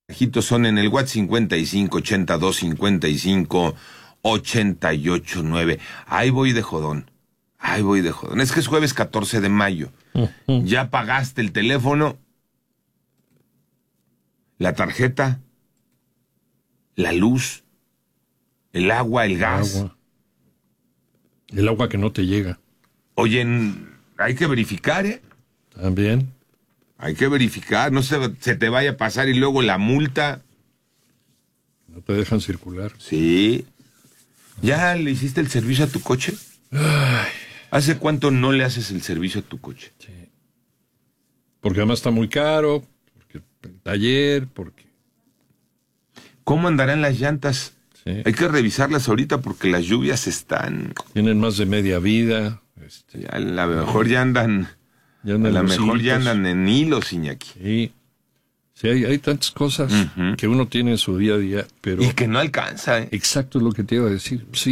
Mensajitos son en el WhatsApp 55 82 55 88 9. Ahí voy de jodón. Es que es jueves 14 de mayo. ¿Ya pagaste el teléfono? ¿La tarjeta? ¿La luz? ¿El agua? ¿El gas? El agua que no te llega. Oye, hay que verificar, ¿eh? También. Hay que verificar, no se te vaya a pasar y luego la multa. No te dejan circular. Sí. ¿Ya le hiciste el servicio a tu coche? Ay. ¿Hace cuánto no le haces el servicio a tu coche? Sí. Porque además está muy caro, porque el taller, porque... ¿Cómo andarán las llantas? Sí. Hay que revisarlas ahorita porque las lluvias están... Tienen más de media vida. A lo mejor ya andan... Ya andan a lo mejor hilitos. ya andan en hilos, Iñaki. Sí. Sí, hay tantas cosas que uno tiene en su día a día, pero... Y que no alcanza, ¿eh? Exacto lo que te iba a decir. Sí.